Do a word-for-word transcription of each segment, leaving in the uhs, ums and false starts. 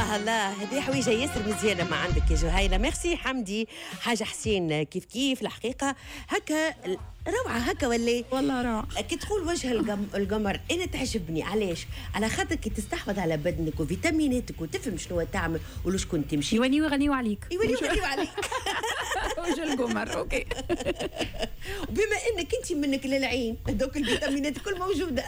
الله الله، هذه حويجه ياسر مزيانه ما عندك يا جهينه. ميرسي حمدي. حاجه حسين كيف كيف الحقيقه هكا روعه هكا ولا والله روعه. كي تقول وجه القمر انا تعجبني. علاش؟ على خاطر كي تستحوذ على بدنك وفيتاميناتك وتفهم شنو تعمل ولشكون تمشي. يولي يغنيو عليك يولي يغنيو عليك وجه القمر. اوكي. وبما انك انت منك للعين دوك الفيتامينات كل موجوده.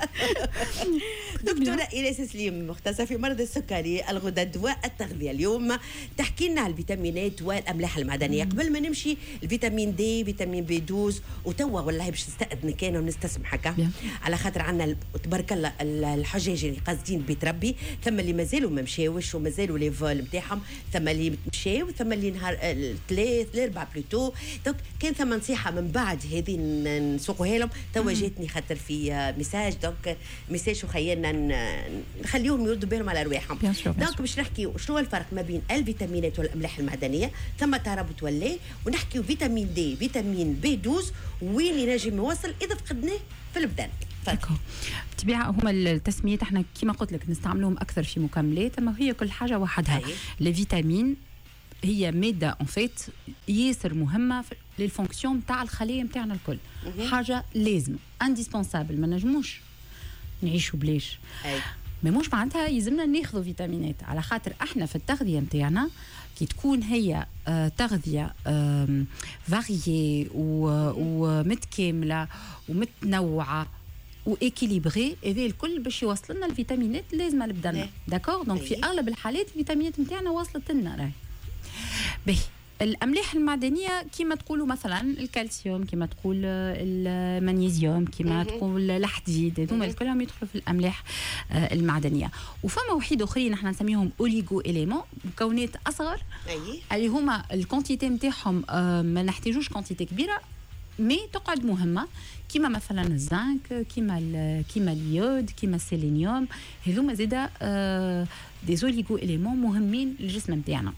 دكتوره إيلاس سليم مختصه في مرض السكري الغدد والتغذيه، اليوم تحكي لنا على الفيتامينات والاملاح المعدنيه. قبل ما نمشي الفيتامين دي، فيتامين بي اثناشر، وتوا والله باش نستأذنك انا ونستسمحك على خاطر عندنا تبارك الله الحجاج اللي قاصدين بيت ربي، ثم اللي مازالوا ما مشاوش ومازالوا لي فول نتاعهم، ثم اللي مشاو، ثم اللي نهار الثلاث الاربعاء بلوتو. دونك كان ثم نصيحه من بعد هذه نسوقوها لهم. توا جاتني خاطر في ميساج، دونك ميساج وخيالنا نخليهم يردوا بالهم على ارواحهم. دونك باش نحكي شنو الفرق ما بين الفيتامينات والاملاح المعدنيه، ثم ترابط ولا، ونحكيو فيتامين دي، فيتامين بي اثناشر، وين ينجم يوصل اذا فقدناه في البدن. بالطبيعه هما التسميات احنا كما قلت لك نستعملوهم اكثر في مكملات، اما هي كل حاجه وحدها. الفيتامين هي ماده اون فيت ياسر مهمه للفونكسيون تاع الخليه نتاعنا الكل. حاجه لازم انديسبونسابل، ما نجموش نعيشوا بلاش. ما مش معناتها يلزمنا ناخذوا فيتامينات، على خاطر احنا في التغذيه نتاعنا كي تكون هي آه تغذيه آه فاريي ومتكامله ومتنوعه واكيليبري، هذا الكل باش يوصل لنا الفيتامينات اللازمه لبدننا. داكور. دونك في اغلب الحالات الفيتامينات نتاعنا وصلت لنا. راهي باهي. الاملاح المعدنيه كما تقولوا مثلا الكالسيوم، كما تقول المغنيسيوم، كما تقول الحديد، هذوما كلهم يدخلوا في الاملاح المعدنيه. وفما وحيد اخرين احنا نسميهم اوليغو اليمون، مكونات اصغر اللي هما الكونتيتي نتاعهم ما نحتاجوش كونتيتي كبيره مي تقعد مهمه، كيما مثلا الزنك، كيما كيما اليود، كيما السيلينيوم. هذوما زاده آه دي زوليغو اليمون مهمين للجسم نتاعنا.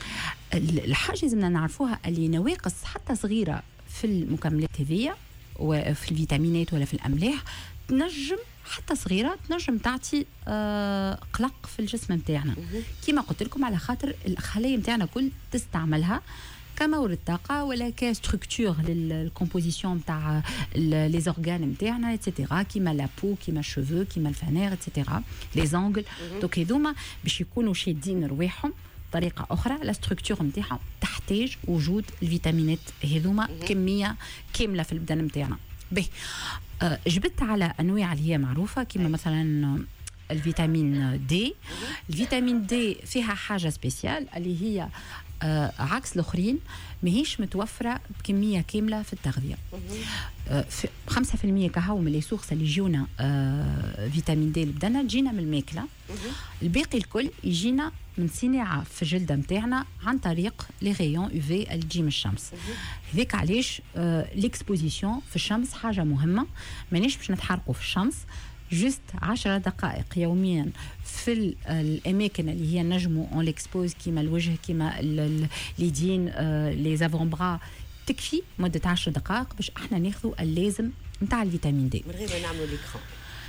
الحاجه لازمنا نعرفوها اللي نواقص حتى صغيره في المكملات هذيا وفي الفيتامينات ولا في الاملاح تنجم حتى صغيره تنجم تعطي آه قلق في الجسم نتاعنا. كيما قلت لكم على خاطر الخلايا نتاعنا كل تستعملها كمورد طاقه ولا كستركتور للكومبوزيسيون تاع لي زورغان نتاعنا ايتترا، كيما لابو، كيما الشوفو، كيما الفنير ايتترا، لي زونغل. دونك هذوما باش يكونوا شادين رواحهم بطريقه اخرى، لا ستركتور نتاعهم تحتاج وجود الفيتامينات هذوما كميه كامله في البدن نتاعنا. باهي. أه جبت على انواع اللي هي معروفه كيما مثلا الفيتامين دي. الفيتامين دي فيها حاجه سبيسيال اللي هي آه عكس الاخرين ماهيش متوفره بكميه كامله في التغذيه. آه في خمسة بالمئة كهو من لي سورس اللي يجونا آه فيتامين دي لبدنا تجينا من الماكله. الباقي الكل يجينا من صناعه في الجلده نتاعنا عن طريق لي ريون يو في اللي تجي من الشمس. هذاك علاش آه ليكسبوزيسيون في الشمس حاجه مهمه، مانيش باش نتحرقوا في الشمس. جست عشر دقائق يوميا في الاماكن اللي هي نجموا اون ليكسبوز كيما الوجه، كيما اليدين، لي زافون برا، تكفي مده عشر دقائق باش احنا ناخذوا اللازم نتاع الفيتامين دي من غير ما نعملوا ليكران.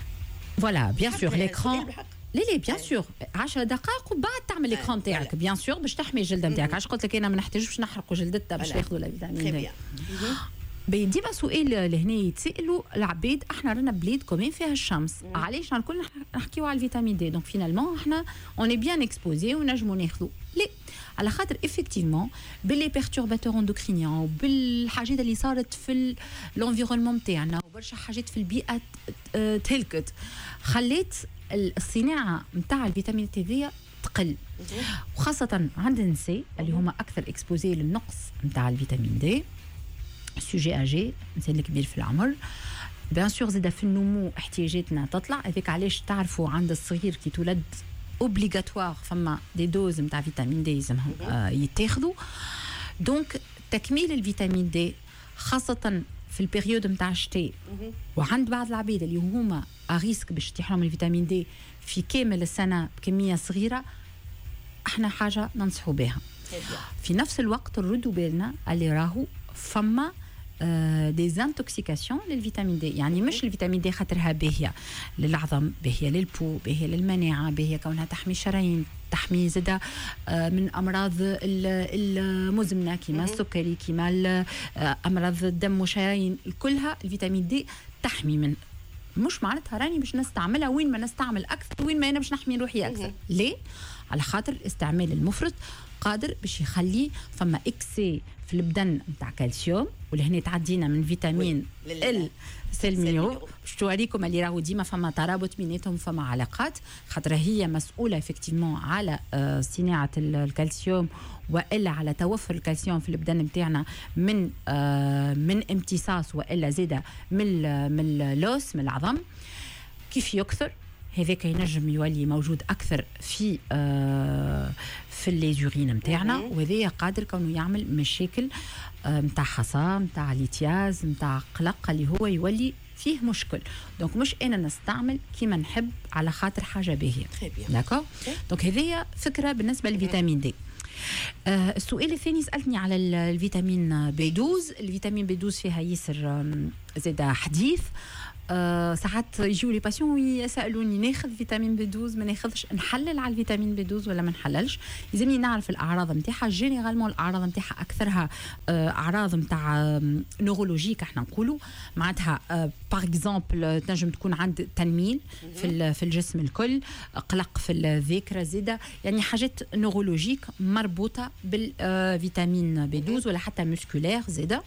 فوالا بيان سور ليكران لي لي بيان سور عشر دقائق وبعد تعمل ليكران تاعك بيان سور باش تحمي الجلده نتاعك. علاش قلت لك انا ما نحتاجوش نحرقوا جلدتنا باش ناخذوا الفيتامين دي. ديما سؤال لهنا يتسالوا العباد، احنا رانا بلاد كمان فيها الشمس، علاش الكل نحكيو على الفيتامين دي؟ دونك فينالمون احنا اون اي بيان اكسبوزي ونجمو ناخذو. لا، على خاطر افكتيفمون باللي بيرتورباتور اندوكرينيان وبالحاجات اللي صارت في الانفيرونمون تاعنا وبرشا حاجات في البيئه تهلكت، خلات الصناعه نتاع الفيتامينات هذيا تقل، وخاصه عند النساء اللي هما اكثر اكسبوزي للنقص نتاع الفيتامين دي. سوجي اجي انسان الكبير في العمر بيان سور زاده في النمو احتياجاتنا تطلع. هذاك علاش تعرفوا عند الصغير كي تولد اوبليغاتوار فما دي دوز نتاع فيتامين دي لازمهم آه يتاخذوا. دونك تكميل الفيتامين دي خاصه في البيريود نتاع الشتاء، وعند بعض العباد اللي هما اريسك باش يتيحلهم الفيتامين دي في كامل السنه بكميه صغيره، احنا حاجه ننصحوا بها. في نفس الوقت نردوا بالنا اللي راهو فما ديزانتوكسيكاسيون للفيتامين دي. يعني مش الفيتامين دي خاطرها باهيه للعظم، باهيه للبو، باهيه للمناعه، باهيه كونها تحمي الشرايين، تحمي زاده من امراض المزمنه كيما السكري، كيما امراض الدم والشرايين، كلها الفيتامين دي تحمي من. مش معناتها راني باش نستعملها وين ما نستعمل اكثر وين ما انا باش نحمي روحي اكثر. ليه؟ على خاطر الاستعمال المفرط قادر باش يخلي فما اكسي في البدن نتاع كالسيوم، ولهنا تعدينا من فيتامين ال سيلمينيرو باش توريكم اللي راهو ديما فما ترابط بيناتهم، فما علاقات، خاطر هي مسؤوله افكتيفمون على صناعه الكالسيوم والا على توفر الكالسيوم في البدن نتاعنا من من امتصاص والا زاده من من اللوس من العظم. كيف يكثر هذاك ينجم يولي موجود اكثر في آه في الليزورين نتاعنا، وهذا قادر كونه يعمل مشاكل نتاع آه حصى، نتاع ليتياز، نتاع قلق اللي هو يولي فيه مشكل. دونك مش انا نستعمل كيما نحب على خاطر حاجه باهيه. داكور. دونك هذه فكره بالنسبه للفيتامين دي. آه السؤال الثاني سالتني على الفيتامين بي اثنا عشر. الفيتامين بي اثنا عشر فيها ياسر زاد حديث. أه ساعات يجيو لي باسيون يسالوني ناخذ فيتامين بي اثنا عشر ما ناخذش، نحلل على الفيتامين بي اثنا عشر ولا ما نحللش؟ لازمني نعرف الاعراض نتاعها. جينيرالمون الاعراض نتاعها اكثرها أه اعراض نتاع نورولوجيك احنا نقولوا، معناتها أه باغ اكزومبل تنجم تكون عند تنميل في في الجسم الكل، قلق في الذاكره زاده، يعني حاجات نورولوجيك مربوطه بالفيتامين بي اثنا عشر ولا حتى مسكولير زاده.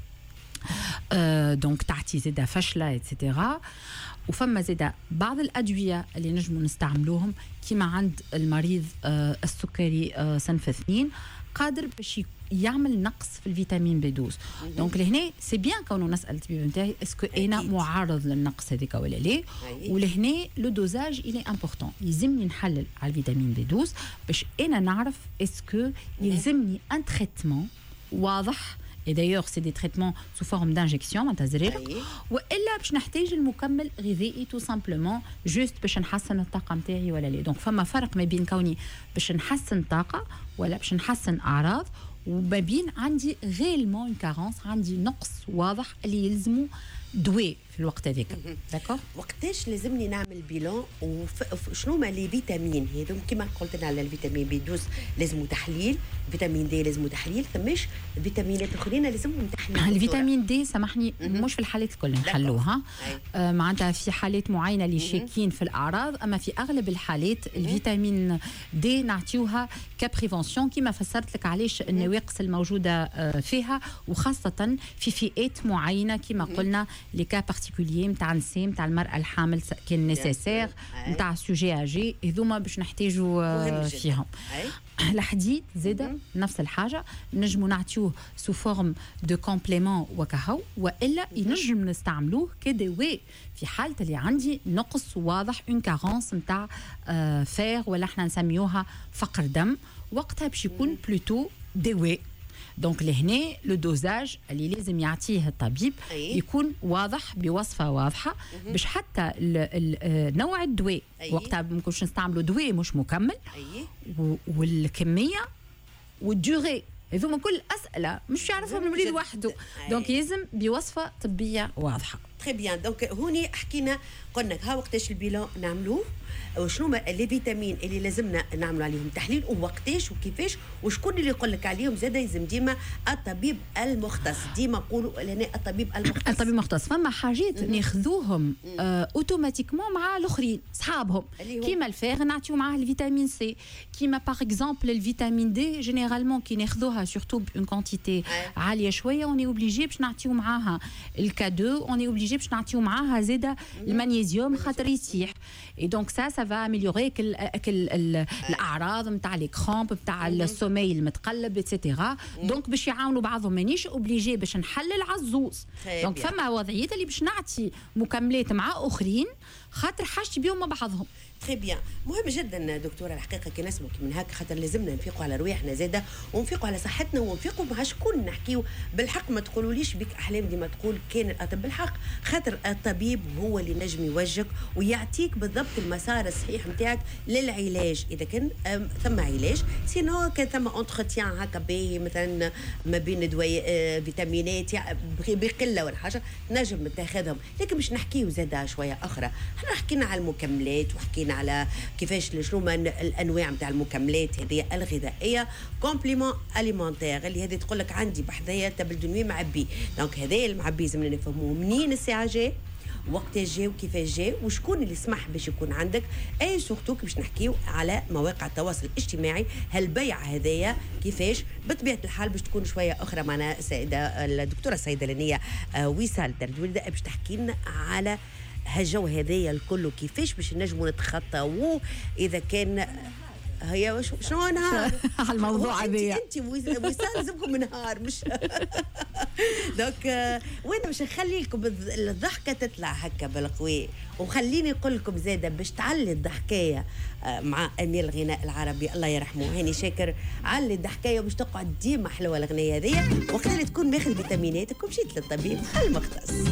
دونك تعطي زاده فشله ايتترا. وفما زاده بعض الادويه اللي نجموا نستعملوهم كيما عند المريض السكري صنف اثنين، قادر باش يعمل نقص في الفيتامين بي اثنا عشر. دونك لهنا سي بيان كونه نسال الطبيب نتاعي اسكو انا معرض للنقص هذاك ولا لا، ولهنا لو دوزاج الي امبورطون. يلزمني نحلل على الفيتامين بي اثنا عشر باش انا نعرف اسكو يلزمني ان تريتمون واضح. Et d'ailleurs, c'est des traitements sous forme d'injection, والا باش نحتاج المكمل غذائي تو سامبلومون جوست باش نحسن الطاقه نتاعي ولا لا. دونك فما فرق ما بين كوني باش نحسن طاقه ولا باش نحسن اعراض، وما بين عندي غيلمون كارونس، عندي نقص واضح اللي يلزمو دواء في الوقت هذاك. داكور. وقتاش لازمني نعمل بيلون وشنو هما لي فيتامين هذوم؟ كما قلت لنا على الفيتامين بي اثنا عشر لازم تحليل، فيتامين دي لازم تحليل، ثماش فيتامينات اخرين لازمهم تحليل. الفيتامين دي سامحني مش في الحالات الكل نحلوها، آه معناتها في حالات معينه اللي شاكين في الاعراض، اما في اغلب الحالات الفيتامين دي نعطيوها كبريفونسيون كما فسرت لك علاش النواقص الموجوده آه فيها، وخاصه في فئات معينه كما قلنا لي كا بارتيكولير نتاع النساء، نتاع المراه الحامل كان نيسيسير، نتاع سوجي اجي، هذوما باش نحتاجوا فيهم. الحديد زاده نفس الحاجه، نجموا نعطيوه سو فورم دو كومبليمون وكهو، والا ينجم نستعملوه كدواء في حاله اللي عندي نقص واضح، اون كارونس نتاع آه فير ولا احنا نسميوها فقر دم، وقتها باش يكون بلوتو دواء. دونك لهنا لو دوزاج اللي لازم يعطيه الطبيب يكون واضح بوصفه واضحه، باش حتى نوع الدواء وقتها ممكنش نستعملوا دواء مش مكمل، والكميه والدوري هذوما كل اسئله مش يعرفهم المريض وحده. دونك لازم بوصفه طبيه واضحه. تري بيان. دونك هوني حكينا قلنا ها وقتاش البيلون نعملوه، وشنو هما لي فيتامين اللي لازمنا نعملوا عليهم تحليل، ووقتاش وكيفاش، وشكون اللي يقول لك عليهم. زاد يلزم ديما الطبيب المختص، ديما نقولوا لهنا الطبيب المختص. الطبيب المختص فما حاجات ناخذوهم آه اوتوماتيكمون مع الاخرين صحابهم، كيما الفيغ نعطيو معاه الفيتامين سي، كيما باغ اكزومبل الفيتامين دي جينيرالمون كي ناخذوها سورتو بون كونتيتي عاليه شويه، اوني اوبليجي باش نعطيو معاها الكا دو، اوني اوبليجي باش نعطيو معاها زاده المغنيسيوم خاطر يسيح. اي دونك سا سا فا اميليوري كل كل الاعراض نتاع لي كرامب نتاع السومي المتقلب ايتترا. دونك باش يعاونوا بعضهم، مانيش اوبليجي باش نحلل عزوز. دونك فما وضعيات اللي باش نعطي مكملات مع اخرين خاطر حاجتي بيهم مع بعضهم. تري بيان. مهم جدا دكتوره الحقيقه كي نسمعك من هكا، خاطر لازمنا نفيقوا على رواحنا زاده، ونفيقوا على صحتنا، ونفيقوا مع شكون نحكيو بالحق. ما تقولوليش بك احلام ديما تقول كان الطبيب، بالحق خاطر الطبيب هو اللي نجم يوجهك ويعطيك بالضبط المسار الصحيح نتاعك للعلاج اذا كان ثم علاج. سينو كان ثم انتروتيان هكا باهي مثلا ما بين دواء فيتامينات بقله ولا حاجه نجم تاخذهم، لكن مش نحكيو زاده شويه اخرى. احنا حكينا على المكملات وحكينا على كيفاش شنو الانواع نتاع المكملات هذه الغذائيه، كومبليمون اليمونتير اللي هذه تقول لك عندي بحذايا تبل دنوي معبي. دونك هذا المعبي لازمنا نفهموه منين الساعه جاي، وقت جاي وكيفاش جاي، وشكون اللي سمح باش يكون عندك. اي سورتو باش نحكيو على مواقع التواصل الاجتماعي هالبيع هذايا كيفاش بطبيعه الحال باش تكون شويه اخرى. معنا السيده الدكتوره الصيدلانيه وصال دردوله باش تحكي لنا على هالجو هذايا الكل، كيفاش باش نجموا نتخطاوه اذا كان هي شنو نهار على الموضوع هذايا. انت وصال لازمكم نهار مش دونك وانا باش نخلي لكم الضحكه تطلع هكا بالقوي، وخليني نقول لكم زاده باش تعلي الضحكايه مع امير الغناء العربي الله يرحمه هاني شاكر. علي الضحكايه باش تقعد ديما حلوه الاغنيه هذيا، وقت اللي تكون ماخذ فيتاميناتك ومشيت للطبيب المختص.